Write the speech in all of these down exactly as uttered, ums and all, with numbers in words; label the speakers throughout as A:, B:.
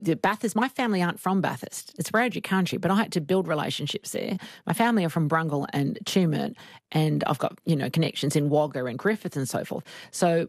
A: the Bathurst, my family aren't from Bathurst. It's Wiradjuri country, but I had to build relationships there. My family are from Brungle and Tumut, and I've got, you know, connections in Wagga and Griffith and so forth. So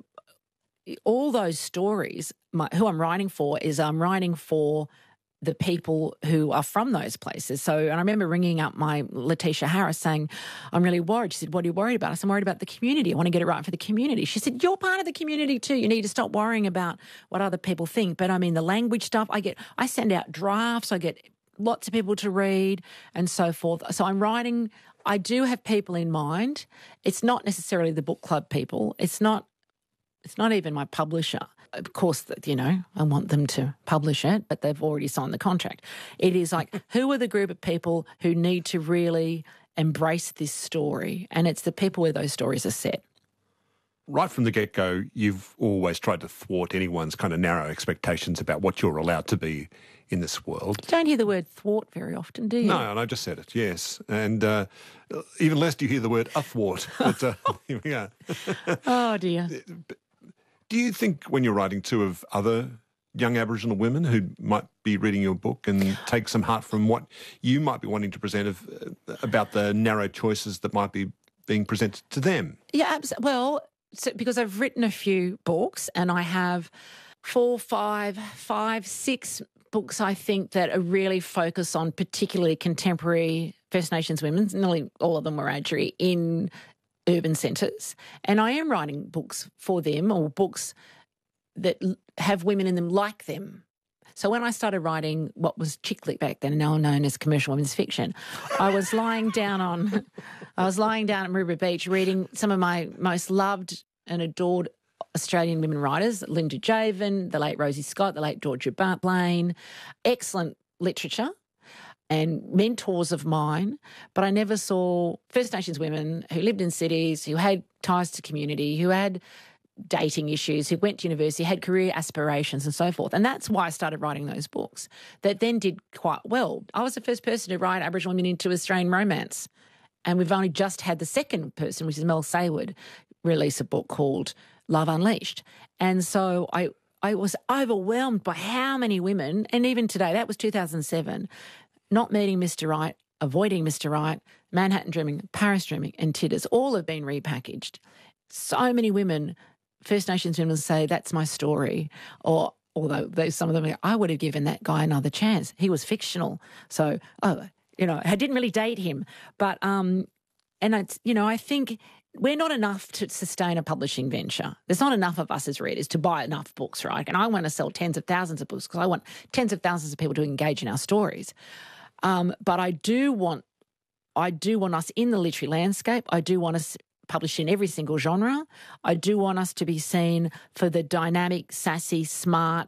A: all those stories, my, who I'm writing for is I'm writing for the people who are from those places. So, and I remember ringing up my Letitia Harris saying, I'm really worried. She said, what are you worried about? I said, I'm worried about the community. I want to get it right for the community. She said, you're part of the community too. You need to stop worrying about what other people think. But I mean, the language stuff, I get, I send out drafts, I get lots of people to read and so forth. So I'm writing, I do have people in mind. It's not necessarily the book club people. It's not, it's not even my publisher. Of course, you know, I want them to publish it, but they've already signed the contract. It is like, who are the group of people who need to really embrace this story? And it's the people where those stories are set.
B: Right from the get-go, you've always tried to thwart anyone's kind of narrow expectations about what you're allowed to be in this world.
A: You don't hear the word thwart very often, do you?
B: No, and I just said it, yes. And uh, even less do you hear the word athwart. But uh, here we are.
A: Oh, dear.
B: Do you think when you're writing to of other young Aboriginal women who might be reading your book and take some heart from what you might be wanting to present of, uh, about the narrow choices that might be being presented to them?
A: Yeah, abs- well, so, because I've written a few books and I have four, five, five, six books, I think, that are really focused on particularly contemporary First Nations women, nearly all of them were Wiradjuri, in urban centres. And I am writing books for them, or books that have women in them like them. So when I started writing what was chick lit back then, now known as commercial women's fiction, I was lying down on, I was lying down at Maroubra Beach reading some of my most loved and adored Australian women writers, Linda Javen, the late Rosie Scott, the late Georgia Blaine, excellent literature and mentors of mine, but I never saw First Nations women who lived in cities, who had ties to community, who had dating issues, who went to university, had career aspirations and so forth. And that's why I started writing those books that then did quite well. I was the first person to write Aboriginal women into Australian romance, and we've only just had the second person, which is Mel Sayward, release a book called Love Unleashed. And so I, I was overwhelmed by how many women, and even today, that was two thousand seven, Not Meeting Mister Right, Avoiding Mister Right, Manhattan Dreaming, Paris Dreaming, and Titters, all have been repackaged. So many women, First Nations women, say, that's my story. Or, although there's some of them, I would have given that guy another chance. He was fictional. So, oh, you know, I didn't really date him. But, um, and it's, you know, I think we're not enough to sustain a publishing venture. There's not enough of us as readers to buy enough books, right? And I want to sell tens of thousands of books because I want tens of thousands of people to engage in our stories. Um, but I do want, I do want us in the literary landscape. I do want us published in every single genre. I do want us to be seen for the dynamic, sassy, smart,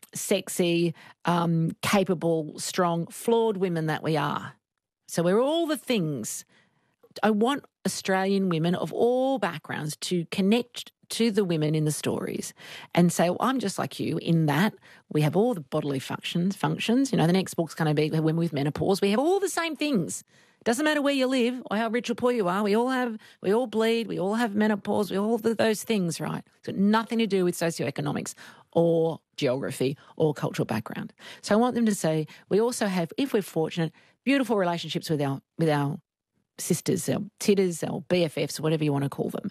A: sexy, um, capable, strong, flawed women that we are. So we're all the things. I want Australian women of all backgrounds to connect to the women in the stories and say, well, I'm just like you in that we have all the bodily functions. Functions. You know, the next book's going to be Women with Menopause. We have all the same things. Doesn't matter where you live or how rich or poor you are. We all have, we all bleed. We all have menopause. We all have those things, right? It's got nothing to do with socioeconomics or geography or cultural background. So I want them to say, we also have, if we're fortunate, beautiful relationships with our with our sisters, our titters, our B F Fs, whatever you want to call them.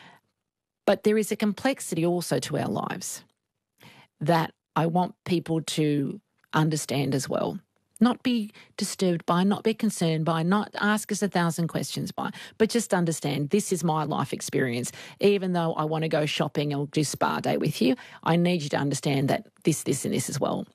A: But there is a complexity also to our lives that I want people to understand as well. Not be disturbed by, not be concerned by, not ask us a thousand questions by, but just understand this is my life experience. Even though I want to go shopping or do spa day with you, I need you to understand that this, this and this as well.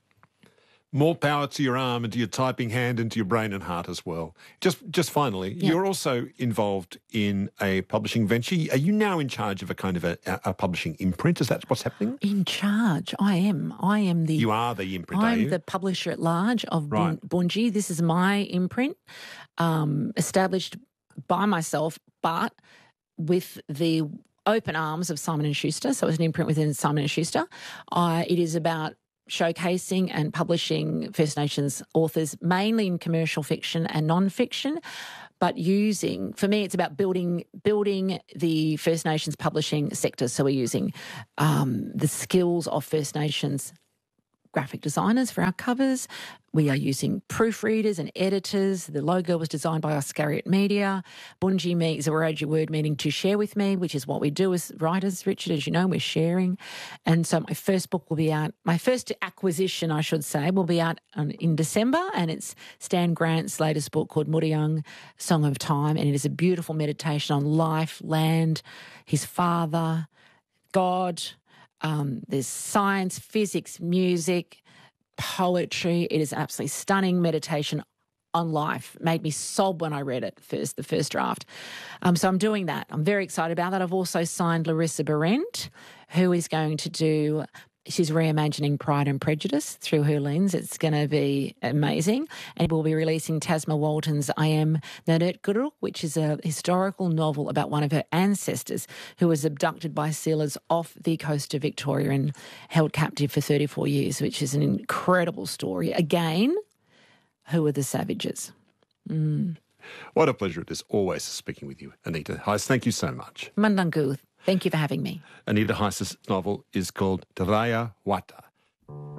B: More power to your arm and to your typing hand and to your brain and heart as well. Just just finally, yeah. You're also involved in a publishing venture. Are you now in charge of a kind of a, a publishing imprint? Is that what's happening?
A: In charge? I am. I am the...
B: You are the imprint,
A: I'm
B: are you?
A: the publisher at large of
B: right.
A: Bunji. This is my imprint, um, established by myself, but with the open arms of Simon and Schuster. So it's an imprint within Simon and Schuster. Uh, it is about showcasing and publishing First Nations authors, mainly in commercial fiction and non-fiction, but using, for me, it's about building building the First Nations publishing sector. So we're using um, the skills of First Nations graphic designers for our covers. We are using proofreaders and editors. The logo was designed by Oscariot Media. Bunji Me is a Wiradjuri word meaning to share with me, which is what we do as writers, Richard. As you know, we're sharing. And so my first book will be out, my first acquisition, I should say, will be out on, in December, and it's Stan Grant's latest book called Murayang, Song of Time, and it is a beautiful meditation on life, land, his father, God. Um, there's science, physics, music, poetry. It is absolutely stunning meditation on life. Made me sob when I read it first, the first draft. Um, so I'm doing that. I'm very excited about that. I've also signed Larissa Behrendt, who is going to do, she's reimagining Pride and Prejudice through her lens. It's going to be amazing. And we'll be releasing Tasma Walton's I Am Nanertguruk, which is a historical novel about one of her ancestors who was abducted by sealers off the coast of Victoria and held captive for thirty-four years, which is an incredible story. Again, who are the savages? Mm.
B: What a pleasure it is always speaking with you, Anita Heiss. Thank you so much.
A: Mandangu, thank you for having me.
B: Anita Heiss's novel is called Teraya Wata.